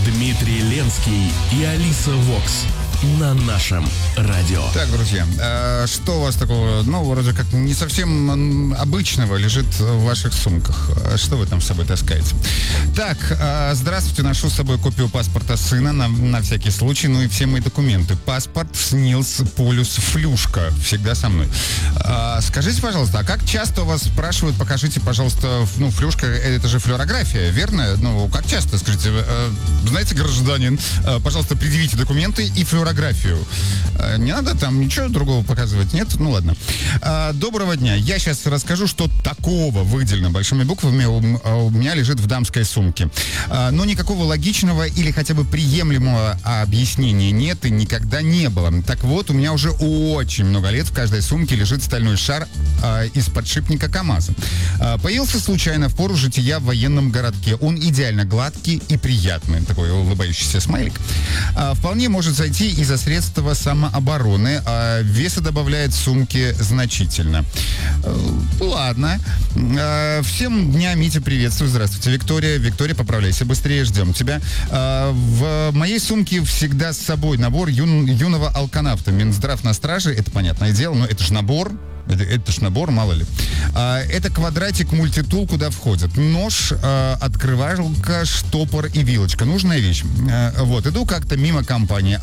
Дмитрий Ленский и Алиса Вокс на нашем радио. Так, друзья, что у вас такого, вроде как не совсем обычного лежит в ваших сумках? Что вы там с собой таскаете? Так, здравствуйте, ношу с собой копию паспорта сына на всякий случай, и все мои документы. Паспорт, СНИЛС, полюс, флюшка. Всегда со мной. Скажите, пожалуйста, а как часто у вас спрашивают, покажите, пожалуйста, флюшка, это же флюорография, верно? Как часто, скажите, знаете, гражданин, пожалуйста, предъявите документы и флюорографию. Не надо там ничего другого показывать, нет? Ну ладно. Доброго дня. Я сейчас расскажу, что такого выделено большими буквами у меня лежит в дамской сумке. Но никакого логичного или хотя бы приемлемого объяснения нет и никогда не было. Так вот, у меня уже очень много лет в каждой сумке лежит стальной шар из подшипника КамАЗа. Появился случайно в пору жития в военном городке. Он идеально гладкий и приятный. Такой улыбающийся смайлик. Вполне может зайти из-за средства самообороны, а веса добавляет сумке значительно. Ладно. Всем дня, Митя, приветствую. Здравствуйте, Виктория. Виктория, поправляйся быстрее, ждем тебя. В моей сумке всегда с собой набор юного алканавта. Минздрав на страже, это понятное дело, но это же набор. Это ж набор, мало ли. Это квадратик мультитул, куда входит нож, открывалка, штопор и вилочка. Нужная вещь. Иду как-то мимо компании,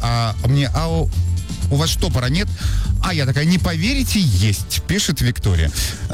у вас штопора нет? Я такая, не поверите, есть, пишет Виктория.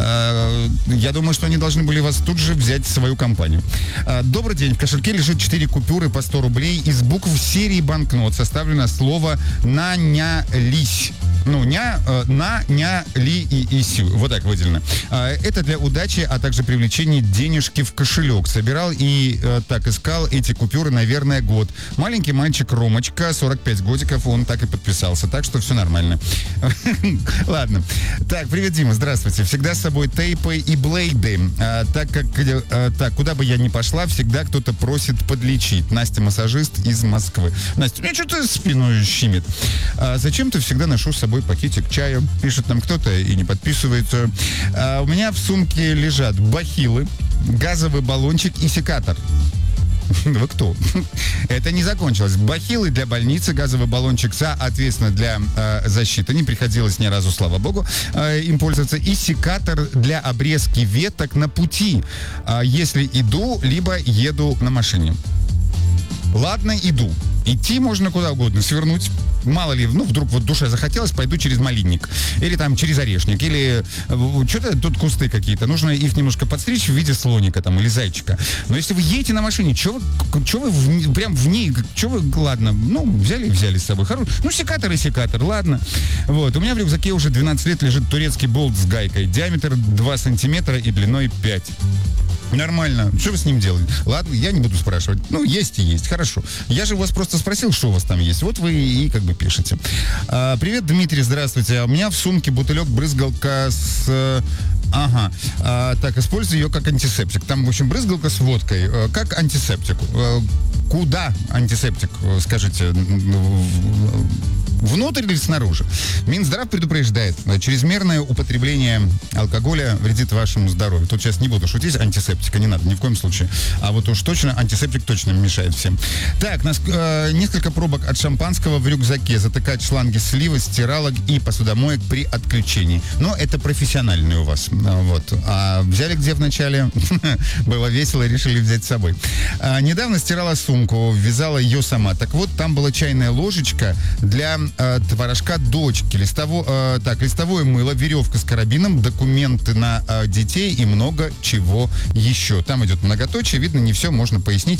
Я думаю, что они должны были вас тут же взять в свою компанию. Добрый день. В кошельке лежит 4 купюры по 100 рублей. Из букв серии банкнот составлено слово «нанялись». На, ня, ли и сю. Вот так выделено. Это для удачи, а также привлечения денежки в кошелек. Собирал и так искал эти купюры, наверное, год. Маленький мальчик Ромочка, 45 годиков, он так и подписался. Так что все нормально. Ладно. Так, привет, Дима, здравствуйте. Всегда с собой тейпы и блейды. Куда бы я ни пошла, всегда кто-то просит подлечить. Настя, массажист из Москвы. Настя, меня что-то спину щемит. Зачем-то всегда ношу с собой пакетик чая, пишет нам кто-то и не подписывается. У меня в сумке лежат бахилы, газовый баллончик и секатор. Вы кто? Это не закончилось. Бахилы для больницы, газовый баллончик, соответственно, для защиты. Не приходилось ни разу, слава богу, им пользоваться. И секатор для обрезки веток на пути, если иду, либо еду на машине. Ладно, иду. Идти можно куда угодно, свернуть. Мало ли, вдруг душе захотелось, пойду через малинник. Или там через орешник. Или что-то тут кусты какие-то. Нужно их немножко подстричь в виде слоника там или зайчика. Но если вы едете на машине, что вы прям в ней, ладно, взяли с собой. Секатор и секатор, ладно. У меня в рюкзаке уже 12 лет лежит турецкий болт с гайкой. Диаметр 2 сантиметра и длиной 5. Нормально. Что вы с ним делаете? Ладно, я не буду спрашивать. Есть и есть. Хорошо. Я же вас просто спросил, что у вас там есть. Вот вы и пишете. Привет, Дмитрий, здравствуйте. У меня в сумке бутылек брызгалка с... использую ее как антисептик. Там, в общем, брызгалка с водкой. Как антисептик. Куда антисептик, скажите? Внутрь или снаружи? Минздрав предупреждает, чрезмерное употребление алкоголя вредит вашему здоровью. Тут сейчас не буду шутить, антисептика не надо, ни в коем случае. А вот уж точно, антисептик точно мешает всем. Так, несколько пробок от шампанского в рюкзаке. Затыкать шланги сливы, стиралок и посудомоек при отключении. Но это профессиональные у вас. А взяли где вначале? Было весело, решили взять с собой. Недавно стирала сумку, вязала ее сама. Так вот, там была чайная ложечка для творожка дочки, листовое мыло, веревка с карабином, документы на детей и много чего еще. Там идет многоточие, видно, не все можно пояснить